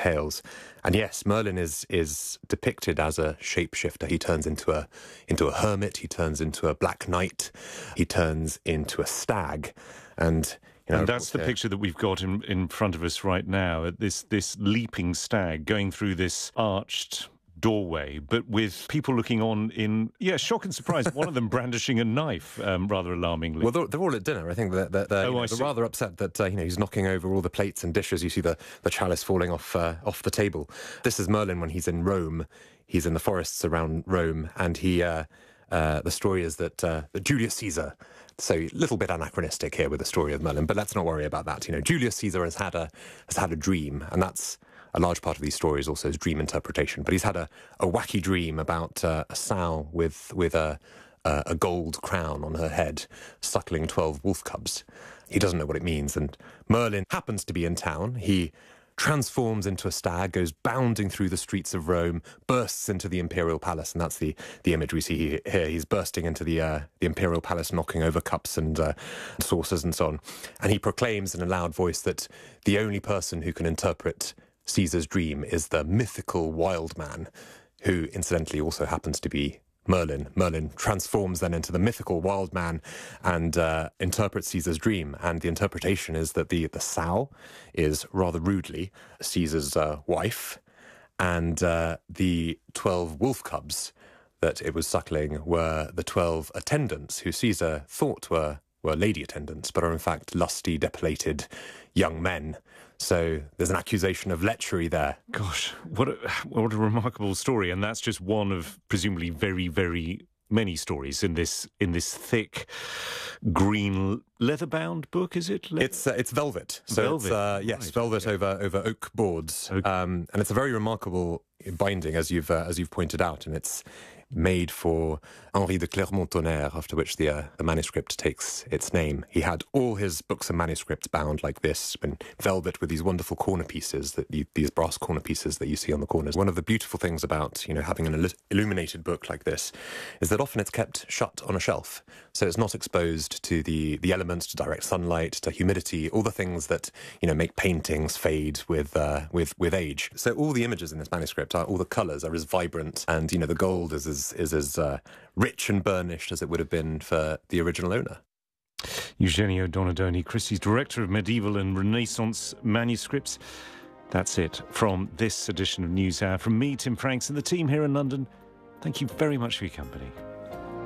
tales. And yes, Merlin is depicted as a shapeshifter. He turns into a hermit. He turns into a black knight. He turns into a stag, and that's the picture that we've got in front of us right now. This leaping stag going through this arched doorway, but with people looking on in shock and surprise. One of them brandishing a knife, rather alarmingly. Well, they're all at dinner. I think they're rather upset that he's knocking over all the plates and dishes. You see the chalice falling off the table. This is Merlin when he's in Rome. He's in the forests around Rome, and the story is that Julius Caesar. So a little bit anachronistic here with the story of Merlin, but let's not worry about that. Julius Caesar has had a dream, and that's a large part of these stories also is dream interpretation. But he's had a wacky dream about a sow with a gold crown on her head, suckling 12 wolf cubs. He doesn't know what it means, and Merlin happens to be in town. He transforms into a stag, goes bounding through the streets of Rome, bursts into the imperial palace, and that's the image we see here. He's bursting into the imperial palace, knocking over cups and saucers and so on. And he proclaims in a loud voice that the only person who can interpret Caesar's dream is the mythical wild man, who incidentally also happens to be Merlin. Merlin transforms then into the mythical wild man and interprets Caesar's dream. And the interpretation is that the sow is rather rudely Caesar's wife, and the 12 wolf cubs that it was suckling were the 12 attendants who Caesar thought were lady attendants, but are in fact lusty, depilated young men. So there's an accusation of lechery there. Gosh, what a remarkable story, and that's just one of presumably very, very many stories in this thick green leather-bound book. Is it? It's velvet. So velvet. It's right. velvet over oak boards, and it's a very remarkable binding, as you've pointed out, and it's made for Henri de Clermont-Tonnerre, after which the manuscript takes its name. He had all his books and manuscripts bound like this, in velvet with these wonderful corner pieces, these brass corner pieces that you see on the corners. One of the beautiful things about having an illuminated book like this is that often it's kept shut on a shelf, so it's not exposed to the elements, to direct sunlight, to humidity, all the things that make paintings fade with age. So all the images in this manuscript all the colours are as vibrant, and the gold is as rich and burnished as it would have been for the original owner. Eugenio Donadoni, Christie's Director of Medieval and Renaissance Manuscripts. That's it from this edition of NewsHour. From me, Tim Franks, and the team here in London, thank you very much for your company.